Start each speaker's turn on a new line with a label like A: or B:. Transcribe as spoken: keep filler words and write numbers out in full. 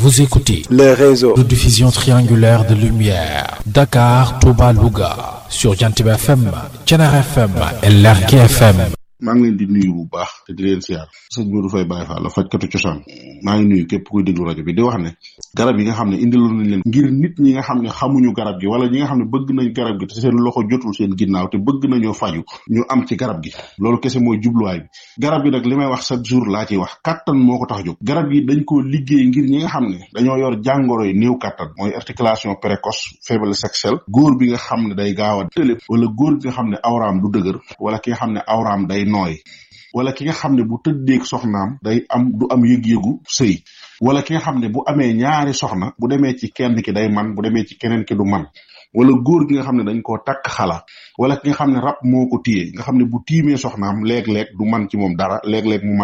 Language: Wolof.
A: Vous écoutez
B: le réseau
A: de diffusion triangulaire de lumière Dakar, Touba, Louga sur Jantib F M, Thiénaba F M et Lergui F M.
C: maa ngi leen di nuyu bu baax te di leen siyaar sëñ Modou Faye Baye Fall la fajkatu cosaan maa ngi nuyu képp kuy déglu rajo bi di wax ne garab yi nga xam ne indiloon nañ leen ngir nit ñi nga xam ne xamuñu garab gi wala ñi nga xam ne bëgg nañ garab gi te seen loxo jotul seen ginnaaw te bëgg nañoo faju ñu am ci garab gi loolu kese mooy jubluwaay bi garab gi nag li may wax chaque jour laa ciy wax kattan moo ko tax jóg garab gi dañ koo liggéey ngir ñi nga xam ne dañoo yor jàngoro yi néew kattan mooy articulation précoce faiblesse sexuelle góor bi nga xam ne day gaaw a tëlé wala góor bi nga xam ne awraam du dëgër wala ki nga xam ne awraam day nooy wala ki nga xam ne bu tëddeeg soxnaam day am du am yëg-yëgu sëy wala ki nga xam ne bu amee ñaari soxna bu demee ci kenn ki day man bu demee ci keneen ki du man wala góor gi nga xam ne dañ koo takk xala wala ki nga xam ne rab moo ko téye nga xam ne bu tiimee soxnaam léeg-léeg du man ci moom dara léeg-léeg mu